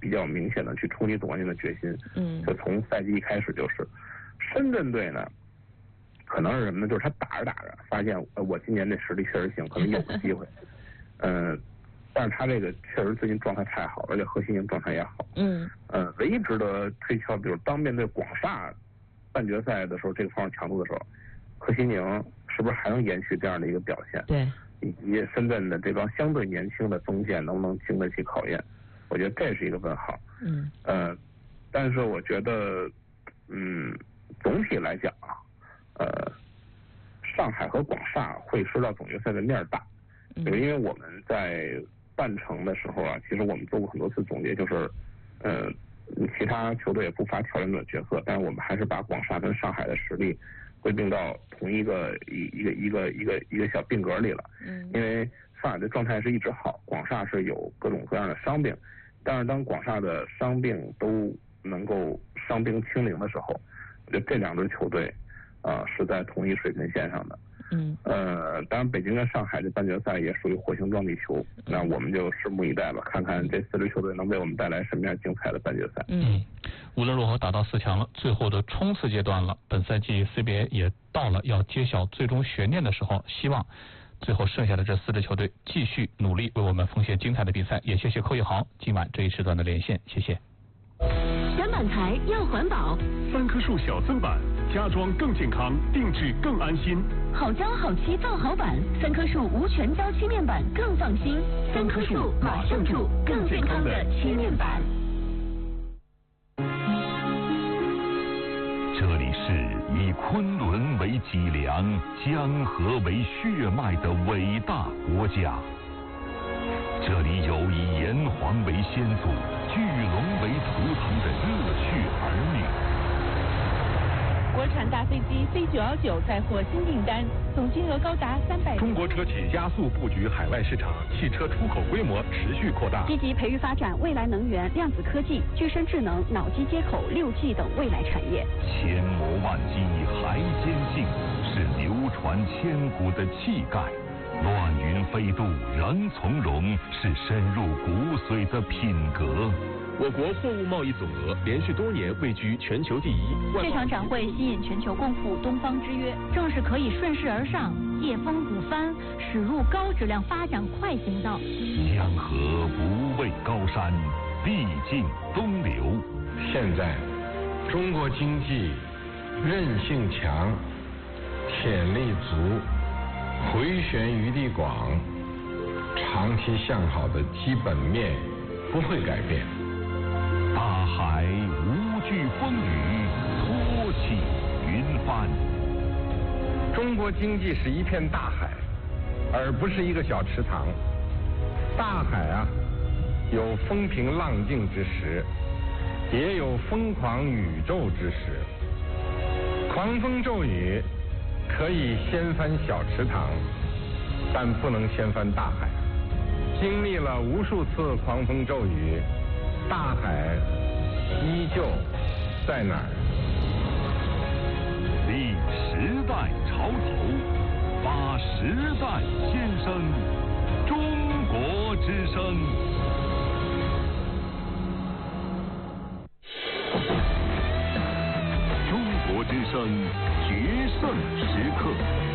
比较明显的去冲击总冠军的决心。就从赛季一开始就是。深圳队呢，可能是什么呢？就是他打着发现，我今年这实力确实行，可能有个机会。但是他这个确实最近状态太好，而且何西宁状态也好。唯一值得推敲的就是当面对广厦半决赛的时候，这个防守强度的时候，何西宁是不是还能延续这样的一个表现？ 对。 以及深圳的这帮相对年轻的锋线能不能经得起考验？我觉得这是一个问号。但是我觉得，总体来讲上海和广厦会受到总决赛的面大。因为我们在半程的时候啊，其实我们做过很多次总结，就是其他球队也不乏挑战者角色，但是我们还是把广厦跟上海的实力归并到同一个小并格里了。因为上海的状态是一直好，广厦是有各种各样的伤病，但是当广厦的伤病都能够伤病清零的时候，我觉得这两支球队是在同一水平线上的。当然北京跟上海的半决赛也属于火星撞地球，那我们就拭目以待吧，看看这4支球队能为我们带来什么样精彩的半决赛。 无论如何打到4强了，最后的冲刺阶段了，本赛季 CBA 也到了要揭晓最终悬念的时候，希望最后剩下的这4支球队继续努力为我们奉献精彩的比赛。也谢谢寇一豪今晚这一时段的连线，谢谢。 选板材要环保 ，3棵树小增板，家装更健康，定制更安心。 好胶好漆造好板，3棵树无全胶漆面板更放心。3棵树马上住更健康的漆面板。 这里是以昆仑为脊梁、江河为血脉的伟大国家。这里有以炎黄为先祖、巨龙为图腾的热血儿女。 国产大飞机C919载获新订单，总金额高达300。 中国车企加速布局海外市场，汽车出口规模持续扩大。 积极培育发展未来能源、量子科技、具身智能、脑机接口、6G 等未来产业。 千磨万击还坚劲，是流传千古的气概。乱云飞渡仍从容，是深入骨髓的品格。 我国货物贸易总额连续多年位居全球第一。 这场展会吸引全球共赴东方之约，正是可以顺势而上，借风鼓帆，驶入高质量发展快行道。 江河不畏高山，必尽东流。 现在，中国经济韧性强，潜力足。回旋余地广，长期向好的基本面不会改变。 大海无惧风雨，托起云帆。 中国经济是一片大海，而不是一个小池塘。大海啊，有风平浪静之时，也有疯狂宇宙之时。狂风骤雨可以掀翻小池塘，但不能掀翻大海。经历了无数次狂风骤雨，大海依旧在哪儿？ 立时代潮头，发时代先声，中国之声。中国之声决胜时刻。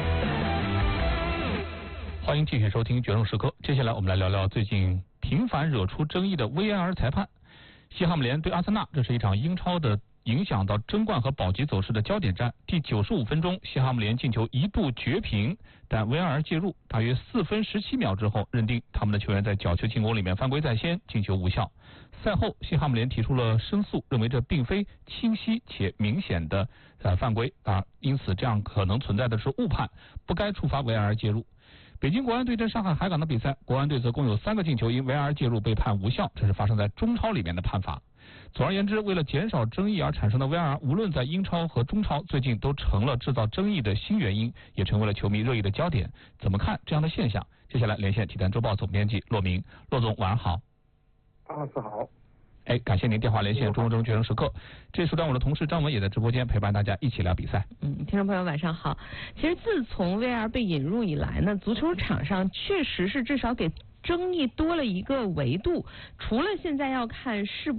欢迎继续收听《决胜时刻》。接下来我们来聊聊最近频繁惹出争议的 VAR 裁判。西汉姆联对阿森纳，这是一场英超的影响到争冠和保级走势的焦点战。第95分钟，西汉姆联进球一度绝平，但 VAR 介入，大约4分17秒之后，认定他们的球员在角球进攻里面犯规在先，进球无效。赛后，西汉姆联提出了申诉，认为这并非清晰且明显的犯规因此这样可能存在的是误判，不该触发 VAR 介入。北京国安对阵上海海港的比赛，国安队则共有3个进球因 VAR 介入被判无效，这是发生在中超里面的判罚。总而言之，为了减少争议而产生的 VAR， 无论在英超和中超，最近都成了制造争议的新原因，也成为了球迷热议的焦点。怎么看这样的现象？接下来连线体坛周报总编辑骆明。骆总晚上好。 阿斯好。 感谢您电话连线中国决胜时刻。这时段我的同事张文也在直播间陪伴大家一起聊比赛。 听众朋友晚上好。其实自从 VAR 被引入以来呢，足球场上确实是至少给争议多了一个维度，除了现在要看是